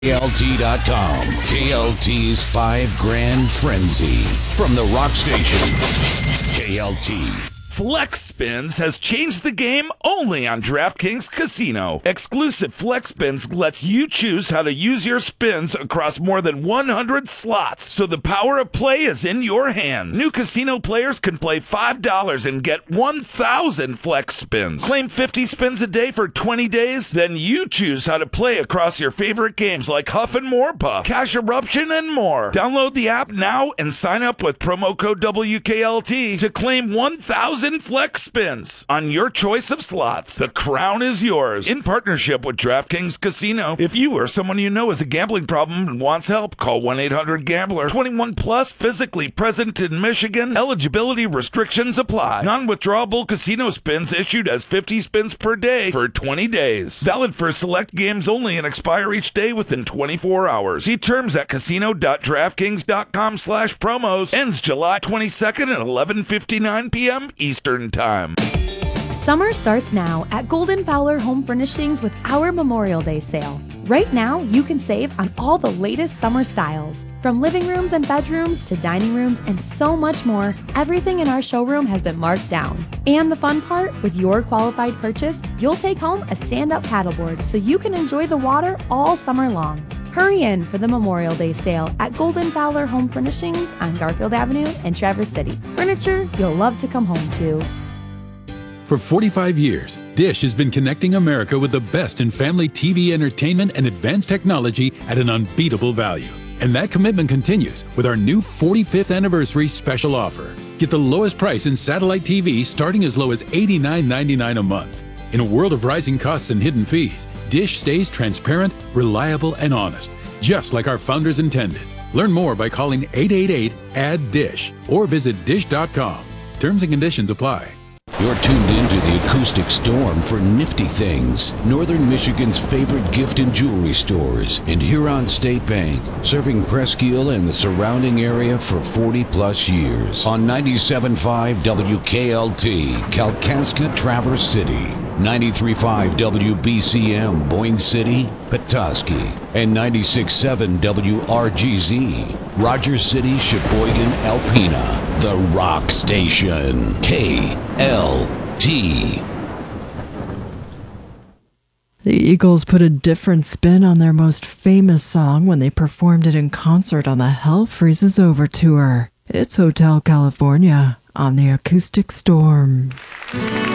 KLT.com. KLT's 5 Grand Frenzy. From the rock station, KLT. Flex Spins has changed the game only on DraftKings Casino. Exclusive Flex Spins lets you choose how to use your spins across more than 100 slots, so the power of play is in your hands. New casino players can play $5 and get 1,000 Flex Spins. Claim 50 spins a day for 20 days, then you choose how to play across your favorite games like Huff and More Puff, Cash Eruption, and more. Download the app now and sign up with promo code WKLT to claim 1,000 Flex Spins on your choice of slots. The crown is yours. In partnership with DraftKings Casino. If you or someone you know has a gambling problem and wants help, call 1-800-GAMBLER. 21 plus, physically present in Michigan. Eligibility restrictions apply. Non-withdrawable casino spins issued as 50 spins per day for 20 days. Valid for select games only and expire each day within 24 hours. See terms at casino.draftkings.com/promos. Ends July 22nd at 11:59 p.m. Eastern Time. Summer starts now at Golden Fowler Home Furnishings with our Memorial Day sale. Right now, you can save on all the latest summer styles. From living rooms and bedrooms to dining rooms and so much more, everything in our showroom has been marked down. And the fun part, with your qualified purchase, you'll take home a stand-up paddleboard so you can enjoy the water all summer long. Hurry in for the Memorial Day sale at Golden Fowler Home Furnishings on Garfield Avenue in Traverse City. Furniture you'll love to come home to. For 45 years, Dish has been connecting America with the best in family TV entertainment and advanced technology at an unbeatable value. And that commitment continues with our new 45th anniversary special offer. Get the lowest price in satellite TV starting as low as $89.99 a month. In a world of rising costs and hidden fees, Dish stays transparent, reliable, and honest, just like our founders intended. Learn more by calling 888-ADD-DISH or visit dish.com. Terms and conditions apply. You're tuned into the Acoustic Storm for Nifty Things, Northern Michigan's favorite gift and jewelry stores, and Huron State Bank, serving Presque Isle and the surrounding area for 40-plus years. On 97.5 WKLT, Kalkaska, Traverse City, 93.5 WBCM, Boyne City, Petoskey, and 96.7 WRGZ, Rogers City, Sheboygan, Alpena. The Rock Station, KLT. The Eagles put a different spin on their most famous song when they performed it in concert on the Hell Freezes Over tour. It's Hotel California on the Acoustic Storm.